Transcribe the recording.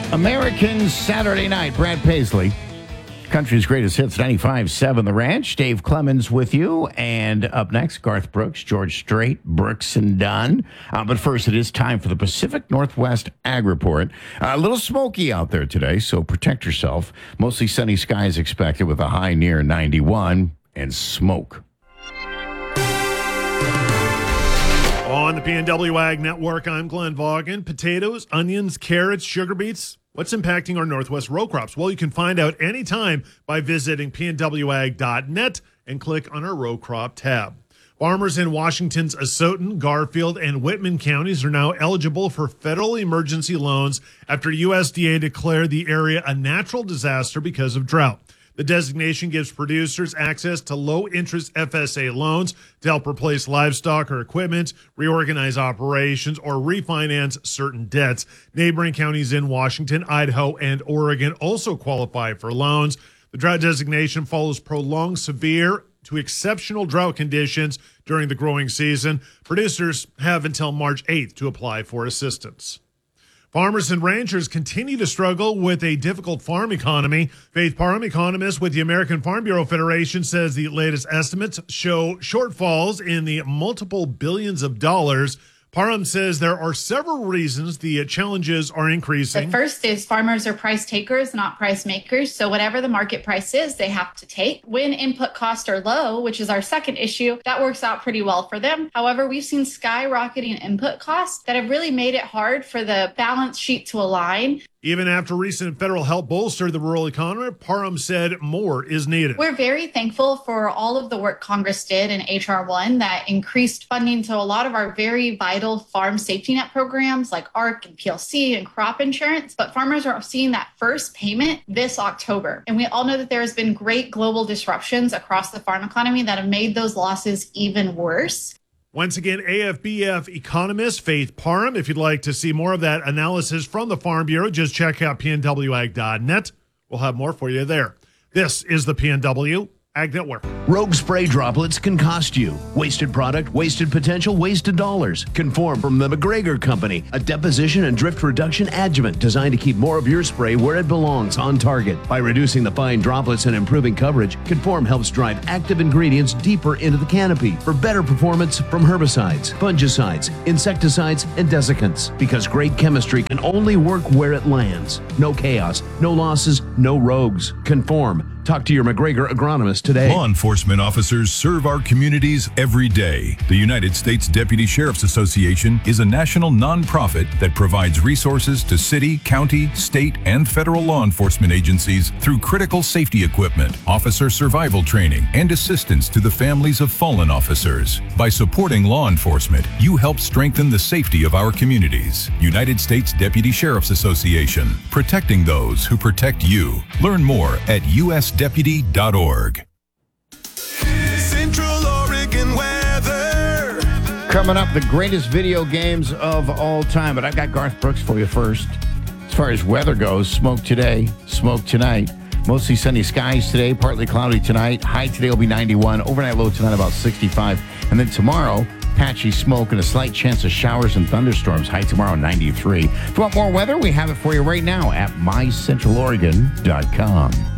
American Saturday Night. Brad Paisley, country's greatest hits, 95.7 The Ranch. Dave Clemens with you. And up next, Garth Brooks, George Strait, Brooks and Dunn. But first, it is time for the Pacific Northwest Ag Report. A little smoky out there today, so protect yourself. Mostly sunny skies expected with a high near 91 and smoke. On the PNW Ag Network, I'm Glenn Vaughan. Potatoes, onions, carrots, sugar beets. What's impacting our Northwest row crops? Well, you can find out anytime by visiting pnwag.net and click on our row crop tab. Farmers in Washington's Asotin, Garfield, and Whitman counties are now eligible for federal emergency loans after USDA declared the area a natural disaster because of drought. The designation gives producers access to low-interest FSA loans to help replace livestock or equipment, reorganize operations, or refinance certain debts. Neighboring counties in Washington, Idaho, and Oregon also qualify for loans. The drought designation follows prolonged severe to exceptional drought conditions during the growing season. Producers have until March 8th to apply for assistance. Farmers and ranchers continue to struggle with a difficult farm economy. Faith Parham, economist with the American Farm Bureau Federation, says the latest estimates show shortfalls in the multiple billions of dollars. Parham says there are several reasons the challenges are increasing. The first is farmers are price takers, not price makers. So whatever the market price is, they have to take. When input costs are low, which is our second issue, that works out pretty well for them. However, we've seen skyrocketing input costs that have really made it hard for the balance sheet to align. Even after recent federal help bolstered the rural economy, Parham said more is needed. We're very thankful for all of the work Congress did in H.R. 1 that increased funding to a lot of our very vital farm safety net programs like ARC and PLC and crop insurance. But farmers are seeing that first payment this October. And we all know that there has been great global disruptions across the farm economy that have made those losses even worse. Once again, AFBF economist Faith Parham. If you'd like to see more of that analysis from the Farm Bureau, just check out pnwag.net. We'll have more for you there. This is the PNW Ag Network. Rogue spray droplets can cost you. Wasted product, wasted potential, wasted dollars. Conform from the McGregor Company, a deposition and drift reduction adjuvant designed to keep more of your spray where it belongs, on target. By reducing the fine droplets and improving coverage, Conform helps drive active ingredients deeper into the canopy for better performance from herbicides, fungicides, insecticides, and desiccants. Because great chemistry can only work where it lands. No chaos, no losses, no rogues. Conform. Talk to your McGregor agronomist today. Law enforcement officers serve our communities every day. The United States Deputy Sheriff's Association is a national nonprofit that provides resources to city, county, state, and federal law enforcement agencies through critical safety equipment, officer survival training, and assistance to the families of fallen officers. By supporting law enforcement, you help strengthen the safety of our communities. United States Deputy Sheriff's Association, protecting those who protect you. Learn more at usdeputy.org. Central Oregon weather. Coming up, the greatest video games of all time. But I've got Garth Brooks for you first. As far as weather goes, smoke today, smoke tonight. Mostly sunny skies today, partly cloudy tonight. High today will be 91. Overnight low tonight about 65. And then tomorrow, patchy smoke and a slight chance of showers and thunderstorms. High tomorrow, 93. If you want more weather, we have it for you right now at mycentraloregon.com.